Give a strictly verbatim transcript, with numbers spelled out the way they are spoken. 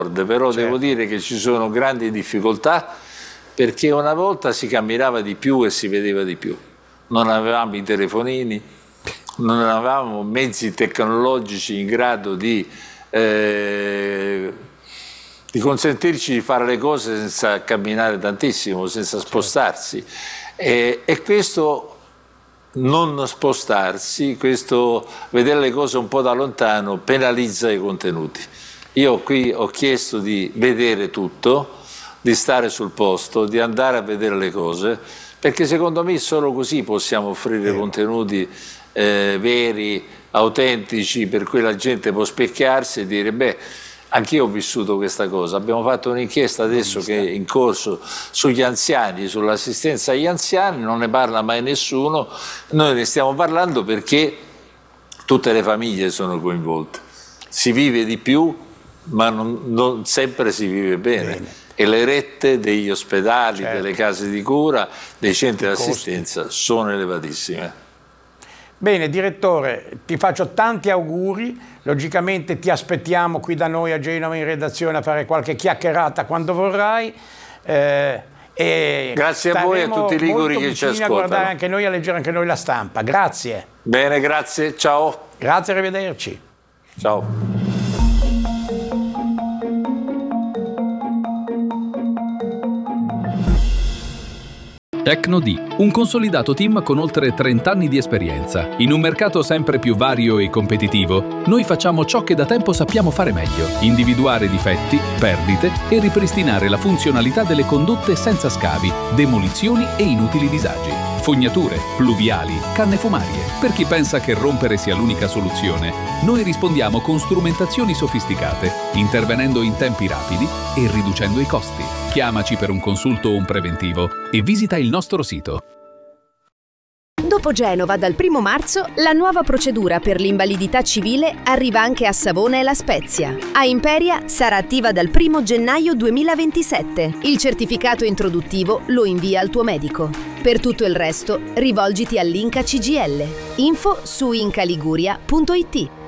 Però certo, devo dire che ci sono grandi difficoltà, perché una volta si camminava di più e si vedeva di più. Non avevamo i telefonini, non avevamo mezzi tecnologici in grado di, eh, di consentirci di fare le cose senza camminare tantissimo, senza spostarsi. E, e questo non spostarsi, questo vedere le cose un po' da lontano, penalizza i contenuti. Io qui ho chiesto di vedere tutto, di stare sul posto, di andare a vedere le cose, perché secondo me solo così possiamo offrire contenuti eh, veri, autentici, per cui la gente può specchiarsi e dire beh, anch'io ho vissuto questa cosa. Abbiamo fatto un'inchiesta adesso che è in corso sugli anziani, sull'assistenza agli anziani, non ne parla mai nessuno, noi ne stiamo parlando perché tutte le famiglie sono coinvolte. Si vive di più, ma non, non sempre si vive bene. bene. E le rette degli ospedali, certo, delle case di cura, dei centri di assistenza sono elevatissime. Bene, direttore, ti faccio tanti auguri, logicamente ti aspettiamo qui da noi a Genova in redazione a fare qualche chiacchierata quando vorrai. Eh, e grazie a voi e a tutti i liguri che ci ascoltano. A guardare anche noi, a leggere anche noi la stampa. Grazie. Bene, grazie, ciao. Grazie, arrivederci. Ciao. Tecnodì, un consolidato team con oltre trenta anni di esperienza. In un mercato sempre più vario e competitivo, noi facciamo ciò che da tempo sappiamo fare meglio: individuare difetti, perdite e ripristinare la funzionalità delle condotte senza scavi, demolizioni e inutili disagi. Fognature, pluviali, canne fumarie. Per chi pensa che rompere sia l'unica soluzione, noi rispondiamo con strumentazioni sofisticate, intervenendo in tempi rapidi e riducendo i costi. Chiamaci per un consulto o un preventivo e visita il nostro sito. Dopo Genova, dal primo marzo, la nuova procedura per l'invalidità civile arriva anche a Savona e La Spezia. A Imperia sarà attiva dal primo gennaio duemilaventisette. Il certificato introduttivo lo invia al tuo medico. Per tutto il resto, rivolgiti all'Inca C G I L. Info su incaliguria punto it.